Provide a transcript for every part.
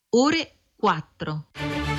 ore 4.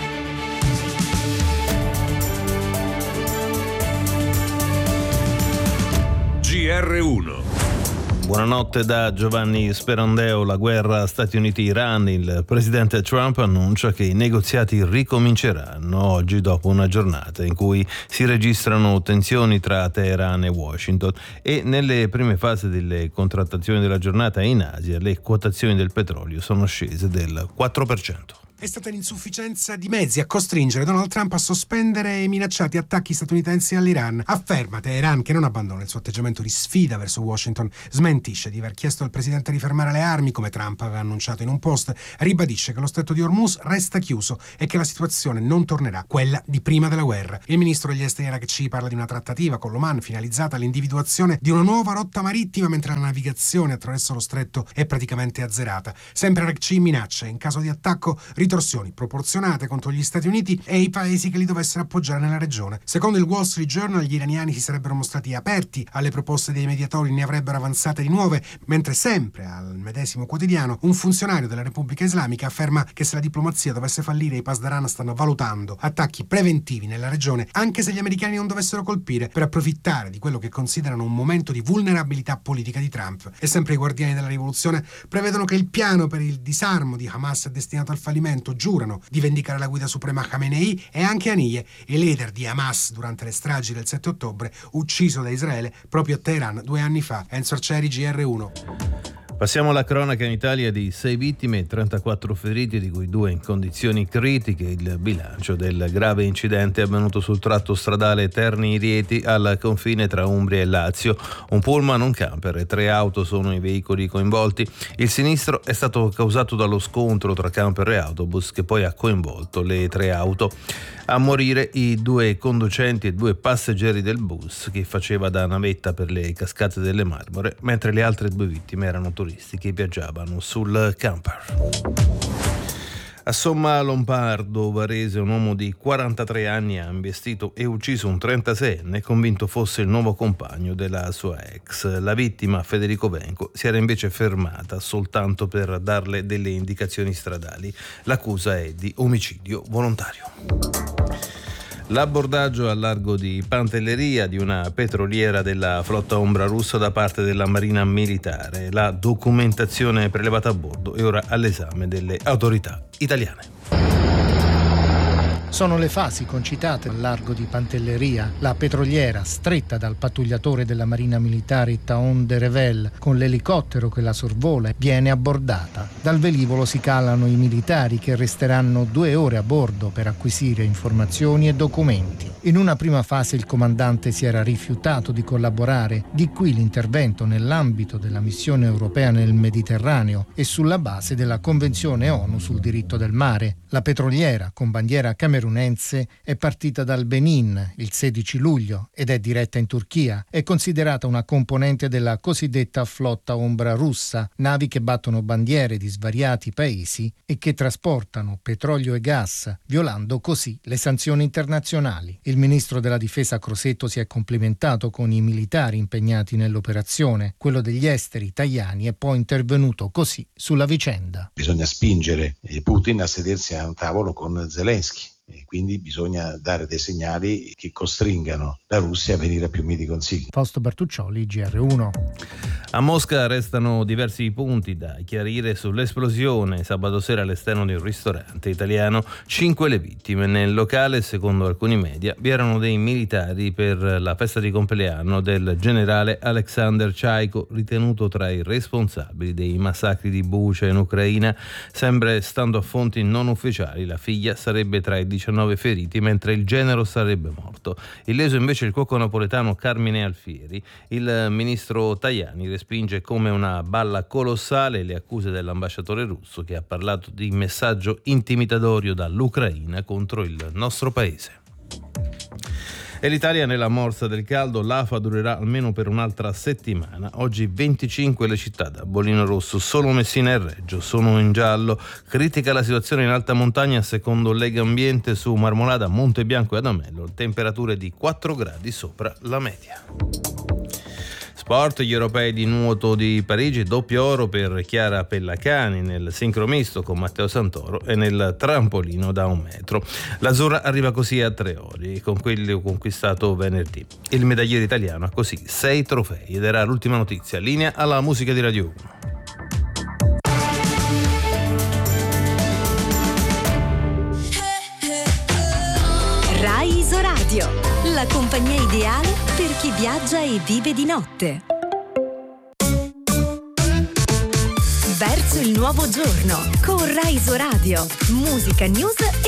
GR1. Buonanotte da Giovanni Sperandeo. La guerra Stati Uniti-Iran. Il presidente Trump annuncia che i negoziati ricominceranno oggi dopo una giornata in cui si registrano tensioni tra Teheran e Washington, e nelle prime fasi delle contrattazioni della giornata in Asia le quotazioni del petrolio sono scese del 4%. È stata l'insufficienza di mezzi a costringere Donald Trump a sospendere i minacciati attacchi statunitensi all'Iran. Afferma Teheran che non abbandona il suo atteggiamento di sfida verso Washington, smentisce di aver chiesto al presidente di fermare le armi come Trump aveva annunciato in un post, ribadisce che lo stretto di Hormuz resta chiuso e che la situazione non tornerà quella di prima della guerra. Il ministro degli esteri Arakci parla di una trattativa con l'Oman finalizzata all'individuazione di una nuova rotta marittima, mentre la navigazione attraverso lo stretto è praticamente azzerata. Sempre Arakci minaccia in caso di attacco ritorsioni proporzionate contro gli Stati Uniti e i paesi che li dovessero appoggiare nella regione. Secondo il Wall Street Journal, gli iraniani si sarebbero mostrati aperti alle proposte dei mediatori, ne avrebbero avanzate di nuove, mentre sempre al medesimo quotidiano un funzionario della Repubblica Islamica afferma che se la diplomazia dovesse fallire, i Pasdaran stanno valutando attacchi preventivi nella regione, anche se gli americani non dovessero colpire, per approfittare di quello che considerano un momento di vulnerabilità politica di Trump. E sempre i guardiani della rivoluzione prevedono che il piano per il disarmo di Hamas è destinato al fallimento. Giurano di vendicare la guida suprema Khamenei e anche Haniyeh, il leader di Hamas durante le stragi del 7 ottobre, ucciso da Israele proprio a Teheran 2 anni fa. Enzo Arcieri, GR1. Passiamo alla cronaca. In Italia di 6 vittime e 34 feriti, di cui 2 in condizioni critiche. Il bilancio del grave incidente avvenuto sul tratto stradale Terni-Rieti al confine tra Umbria e Lazio. Un pullman, un camper e 3 auto sono i veicoli coinvolti. Il sinistro è stato causato dallo scontro tra camper e autobus, che poi ha coinvolto le 3 auto. A morire i 2 conducenti e 2 passeggeri del bus che faceva da navetta per le cascate delle Marmore, mentre le altre 2 vittime erano turisti che viaggiavano sul camper. A Somma Lombardo, Varese, un uomo di 43 anni ha investito e ucciso un 36enne convinto fosse il nuovo compagno della sua ex. La vittima, Federico Venco, si era invece fermata soltanto per darle delle indicazioni stradali. L'accusa è di omicidio volontario. L'abbordaggio al largo di Pantelleria di una petroliera della flotta ombra russa da parte della Marina Militare. La documentazione prelevata a bordo è ora all'esame delle autorità italiane. Sono le fasi concitate al largo di Pantelleria. La petroliera, stretta dal pattugliatore della Marina Militare Taon de Revel, con l'elicottero che la sorvola, viene abbordata. Dal velivolo si calano i militari che resteranno 2 ore a bordo per acquisire informazioni e documenti. In una prima fase il comandante si era rifiutato di collaborare, di qui l'intervento nell'ambito della missione europea nel Mediterraneo e sulla base della Convenzione ONU sul diritto del mare. La petroliera, con bandiera camerunese, è partita dal Benin il 16 luglio ed è diretta in Turchia. È considerata una componente della cosiddetta flotta ombra russa, navi che battono bandiere di svariati paesi e che trasportano petrolio e gas, violando così le sanzioni internazionali. Il ministro della difesa Crosetto si è complimentato con i militari impegnati nell'operazione. Quello degli esteri Tajani è poi intervenuto così sulla vicenda. Bisogna spingere Putin a sedersi a un tavolo con Zelensky. E quindi bisogna dare dei segnali che costringano la Russia a venire a più miti consigli. Fausto Bertuccioli, GR1. A Mosca restano diversi punti da chiarire sull'esplosione sabato sera all'esterno di un ristorante italiano. 5 le vittime. Nel locale, secondo alcuni media, vi erano dei militari per la festa di compleanno del generale Alexander Chaiko, ritenuto tra i responsabili dei massacri di Bucha in Ucraina. Sempre stando a fonti non ufficiali, la figlia sarebbe tra i 19 feriti, mentre il genero sarebbe morto. Illeso invece il cuoco napoletano Carmine Alfieri. Il ministro Tajani respinge come una balla colossale le accuse dell'ambasciatore russo, che ha parlato di messaggio intimidatorio dall'Ucraina contro il nostro paese. E l'Italia nella morsa del caldo. L'AFA durerà almeno per un'altra settimana. Oggi 25 le città da bollino rosso, solo Messina e Reggio sono in giallo. Critica la situazione in alta montagna secondo Lega Ambiente su Marmolada, Monte Bianco e Adamello, temperature di 4 gradi sopra la media. sport, gli europei di nuoto di Parigi, doppio oro per Chiara Pellacani nel sincromisto con Matteo Santoro e nel trampolino da 1 metro. L'Azzurra arriva così a 3 ori con quello conquistato venerdì. Il medagliere italiano ha così 6 trofei ed era l'ultima notizia. Linea alla musica di Radio 1. Rai Isoradio, la compagnia ideale per chi viaggia e vive di notte. Verso il nuovo giorno con Rai Isoradio, musica, news e